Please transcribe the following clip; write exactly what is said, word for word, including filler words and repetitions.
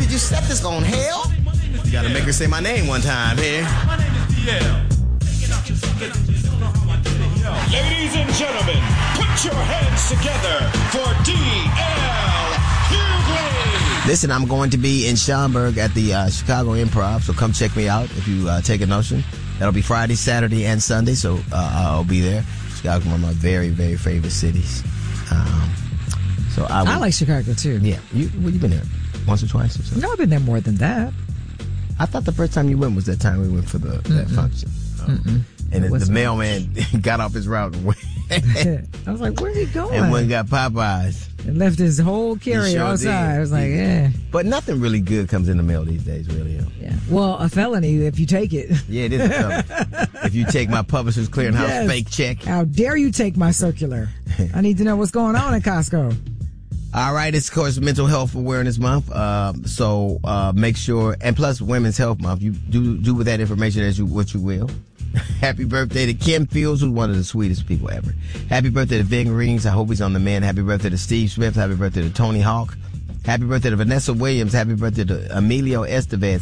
did you set this on hell? You gotta make her say my name one time here. My name is D L. Ladies and gentlemen, put your hands together for D L Hughley. Listen, I'm going to be in Schaumburg at the uh, Chicago Improv, so come check me out if you uh, take a notion. That'll be Friday, Saturday, and Sunday, so uh, I'll be there. Chicago's one of my very, very favorite cities. Um, so I, would, I like Chicago, too. Yeah. You, well, you've been there once or twice or so? No, I've been there more than that. I thought the first time you went was that time we went for the that Mm-mm. function. Um, and the, the mailman got off his route and went. I was like, where's he going? And went and got Popeyes. And left his whole carrier sure outside. did. I was like, He- eh. But nothing really good comes in the mail these days, really. Yeah. Well, a felony if you take it. Yeah, it is a felony. If you take my Publishers Clearinghouse Yes. fake check. How dare you take my circular? I need to know what's going on at Costco. All right, it's of course Mental Health Awareness Month. Um, so uh, make sure, and plus Women's Health Month. You do do with that information as you what you will. Happy birthday to Kim Fields, who's one of the sweetest people ever. Happy birthday to Ving Rings. I hope he's on the mend. Happy birthday to Steve Smith. Happy birthday to Tony Hawk. Happy birthday to Vanessa Williams. Happy birthday to Emilio Estevez.